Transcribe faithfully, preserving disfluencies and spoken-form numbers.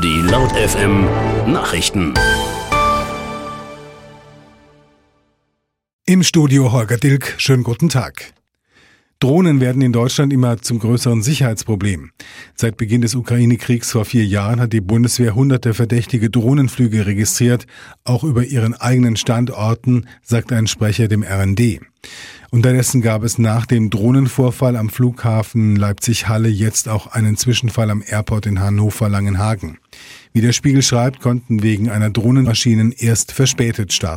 Die Laut F M Nachrichten. Im Studio Holger Dilk, schönen guten Tag. Drohnen werden in Deutschland immer zum größeren Sicherheitsproblem. Seit Beginn des Ukraine-Kriegs vor vier Jahren hat die Bundeswehr hunderte verdächtige Drohnenflüge registriert, auch über ihren eigenen Standorten, sagt ein Sprecher dem R N D. Unterdessen gab es nach dem Drohnenvorfall am Flughafen Leipzig-Halle jetzt auch einen Zwischenfall am Airport in Hannover-Langenhagen. Wie der Spiegel schreibt, konnten wegen einer Drohnenmaschinen erst verspätet starten.